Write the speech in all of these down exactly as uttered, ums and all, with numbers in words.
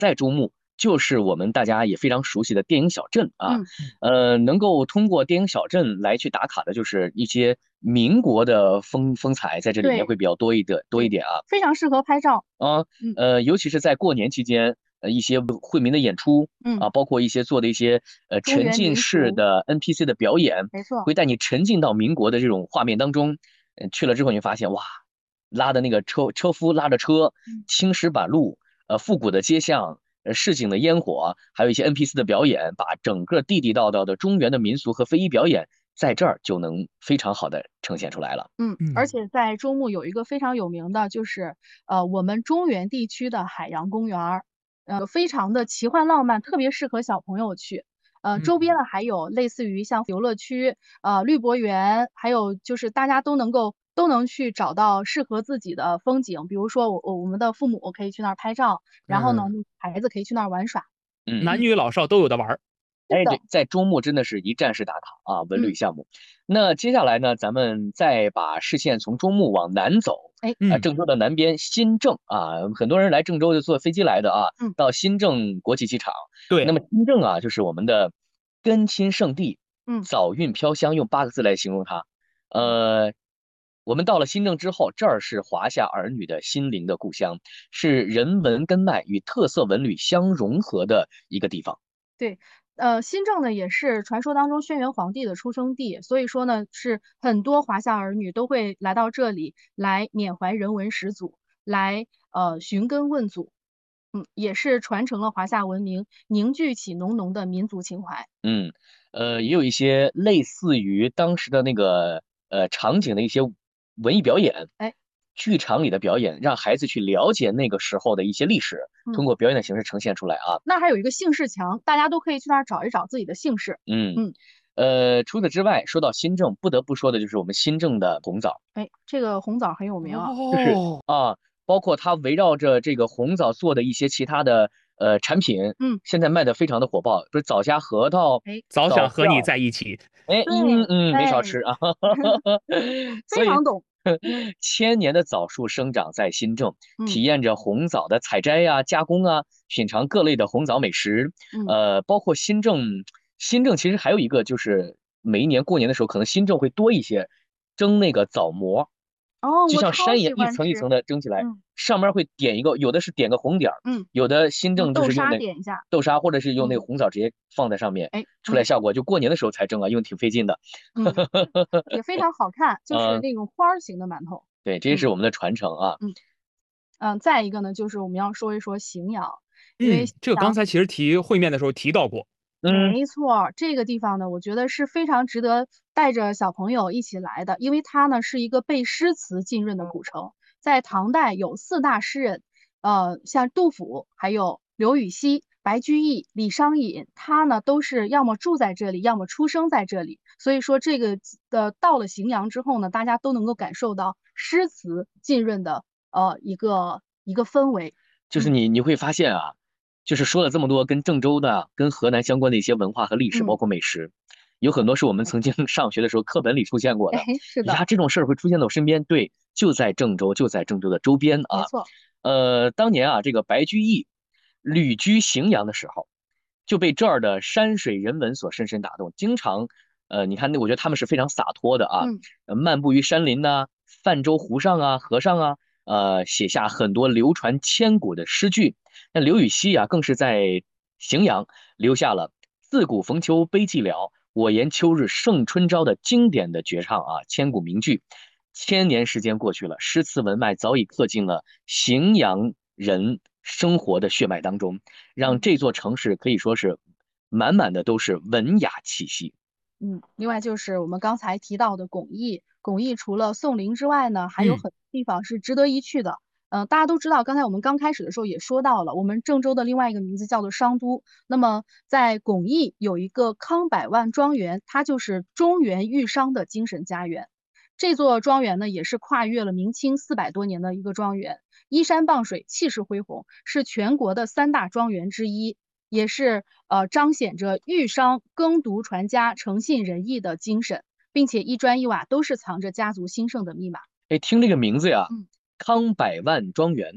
在周末，就是我们大家也非常熟悉的电影小镇啊。 嗯， 呃，能够通过电影小镇来去打卡的，就是一些民国的风风采在这里面对会比较多一点多一对， 点啊。 非常适合拍照。 啊， 嗯呃，尤其是在过年期间，呃，一些惠民的演出嗯， 啊，包括一些做的一些呃中原沉浸民俗， 式的 N P C 的表演， 没错。 会带你沉浸到民国的这种画面当中。呃去了之后你会发现，哇，拉的那个车车夫拉着车， 嗯青石板路，呃，复古的街巷。呃，市井的烟火，还有一些 N P C 的表演，把整个地地道道的中原的民俗和非遗表演，在这儿就能非常好的呈现出来了。 嗯，而嗯， 且在中牟有一个非常有名的，就是呃我们中原地区的海洋公园儿，呃非常的奇幻浪漫，特别适合小朋友去。呃，周边嗯， 呢还有类似于像游乐区、呃绿博园，还有就是大家都能够都能去找到适合自己的风景。比如说我我我们的父母可以去那儿拍照，然后呢， 嗯， 孩子可以去那儿玩耍。 嗯。 嗯， 男女老少都有的玩儿。 哎， 是的。 对，在周末真的是一站式打卡啊，文旅嗯， 项目。那接下来呢，咱们再把视线从中牟往南走， 哎。 啊， 嗯， 郑州的南边新郑啊，很多人来郑州就坐飞机来的啊， 嗯到新郑国际机场。那对， 么新郑啊，就是我们的根亲圣地， 嗯早韵飘香，用八个字来形容它。 嗯。 呃，我们到了新郑之后，这儿是华夏儿女的心灵的故乡，是人文根脉与特色文旅相融合的一个地方。 对，呃，新郑呢也是传说当中轩辕皇帝的出生地，所以说呢，是很多华夏儿女都会来到这里来缅怀人文始祖，来呃寻根问祖，嗯，也是传承了华夏文明，凝聚起浓浓的民族情怀。 嗯，呃，也有一些类似于当时的那个呃场景的一些文艺表演， 哎。 剧场里的表演，让孩子去了解那个时候的一些历史， 嗯， 通过表演的形式呈现出来啊。 那儿还有一个姓氏墙，大家都可以去那儿找一找自己的姓氏。 嗯， 嗯， 呃，除此之外，说到新郑，不得不说的就是我们新郑的红枣， 哎，这个红枣很有名啊。 就是哦， 啊，包括它围绕着这个红枣做的一些其他的呃产品， 嗯， 现在卖的非常的火爆，不是枣夹核桃、 哎， 早想和你枣票。 在一起。 哎，嗯对， 嗯，没少哎， 吃啊，所以非常懂。 千年的枣树生长在新郑，体嗯验着红枣的采摘呀、加工啊，品尝各类的红枣美食。 嗯。 呃，包括新郑，新郑其实还有一个就是每一年过年的时候，可能新郑会多一些蒸那个枣馍， 哦， 就像我超喜山一样一欢吃。 层一层的蒸起来， 嗯上面会点一个，有的是点个红点儿， 嗯。 有的新用豆郑就是用那沙点一下。 豆沙，或者是用那个嗯。 红枣直接放在上面， 哎。嗯出来效果就过年的时候才蒸啊，因为挺费劲的。 嗯，也非常好看，就是嗯， 那种花儿形的馒头。 对，这是嗯我们的传承啊。 嗯嗯，再一个呢，就是我们要说一说荥阳，因为嗯， 荥阳这个刚才其实提会面的时候提到过。 嗯没错儿，这个地方呢，我觉得是非常值得带着小朋友一起来的，因为它呢是一个被诗词浸润的古城。在唐代有四大诗人，呃，像杜甫，还有刘禹锡、白居易、李商隐，他呢都是要么住在这里，要么出生在这里。所以说这个呃到了荥阳之后呢，大家都能够感受到诗词浸润的呃一个一个氛围。 就是嗯你你会发现啊，就是说了这么多跟郑州的、跟河南相关的一些文化和历史，包嗯。 括美食，有很多是我们曾经上学的时候课本里出现过哎， 的。 是的。 呀，这种事儿会出现在我身边，对，就在郑州，就在郑州的周边啊。 没错。 呃，当年啊，这个白居易旅居荥阳的时候，就被这儿的山水人文所深深打动，经常。呃，你看，那我觉得他们是非常洒脱的啊， 嗯。 呃漫步于山林呐、泛舟湖上啊，河上啊，呃，写下很多流传千古的诗句。那刘禹锡啊，更是在荥阳留下了“自古逢秋悲寂寥，我言秋日胜春朝”的经典的绝唱啊，千古名句。千年时间过去了，诗词文脉早已刻进了荥阳人生活的血脉当中，让嗯。 这座城市可以说是满满的都是文雅气息。 嗯，另外就是我们刚才提到的巩义，巩义除了宋陵之外呢，还有嗯， 很多地方是值得一去的。嗯、大家都知道，刚才我们刚开始的时候也说到了，我们郑州的另外一个名字叫做商都。那么在巩义有一个康百万庄园，它就是中原豫商的精神家园。这座庄园呢，也是跨越了明清四百多年的一个庄园，依山傍水，气势恢宏，是全国的三大庄园之一。也是呃彰显着豫商耕读传家、诚信仁义的精神，并且一砖一瓦都是藏着家族兴盛的密码。 哎，听这个名字呀， 嗯康百万庄园，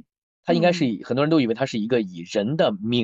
它应该是嗯以很多人都以为它是一个以人的名